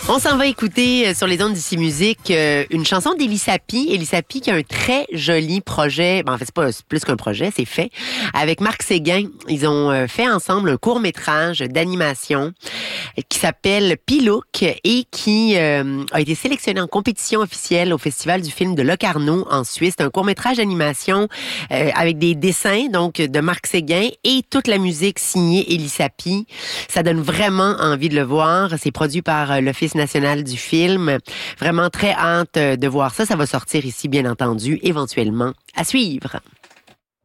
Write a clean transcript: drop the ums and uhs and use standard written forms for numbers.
On s'en va écouter sur les ondes d'ici musique une chanson d'Élie Sapi. Élie Sapi qui a un très joli projet. En fait, c'est pas plus qu'un projet, c'est fait. Avec Marc Séguin, ils ont fait ensemble un court-métrage d'animation qui s'appelle Pilouk et qui a été sélectionné en compétition officielle au Festival du film de Locarno en Suisse. C'est un court-métrage d'animation avec des dessins donc de Marc Séguin et toute la musique signée Élie Sapi. Ça donne vraiment envie de le voir. C'est produit par l'Office national du film. Vraiment très hâte de voir ça. Ça va sortir ici, bien entendu, éventuellement. À suivre.